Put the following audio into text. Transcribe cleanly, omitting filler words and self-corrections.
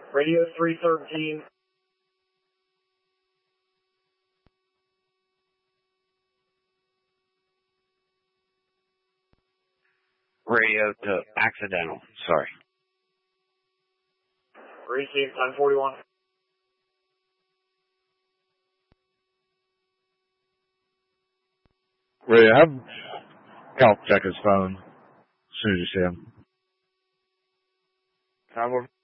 Radio 313. Radio to accidental. Sorry. Receive 1041. Ray, have Cal check his phone as soon as you see him. Time over.